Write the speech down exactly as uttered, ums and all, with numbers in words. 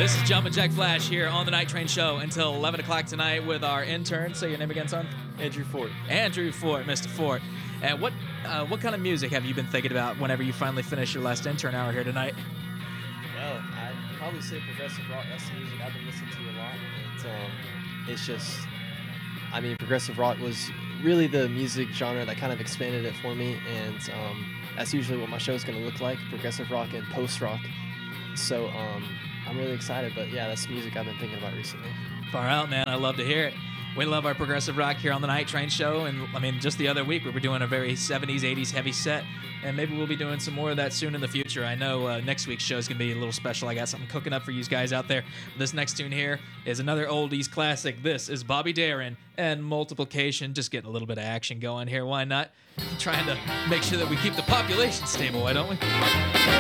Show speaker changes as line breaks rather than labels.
This is Jumpin' Jack Flash here on the Night Train Show until eleven o'clock tonight with our intern. Say your name again, son.
Andrew Fort.
Andrew Fort, Mister Fort. And what uh, what kind of music have you been thinking about whenever you finally finish your last intern hour here tonight?
Well, I'd probably say progressive rock. That's the music I've been listening to a lot. It's, um, it's just, I mean, progressive rock was really the music genre that kind of expanded it for me, and um, that's usually what my show is going to look like, progressive rock and post-rock. So um, I'm really excited, but yeah, that's the music I've been thinking about recently.
Far out, man. I love to hear it. We love our progressive rock here on the Night Train Show, and I mean, just the other week we were doing a very seventies, eighties heavy set, and maybe we'll be doing some more of that soon in the future. I know uh, next week's show is going to be a little special. I got something cooking up for you guys out there. This next tune here is another oldies classic. This is Bobby Darin and Multiplication. Just getting a little bit of action going here. Why not? Trying to make sure that we keep the population stable, why don't we?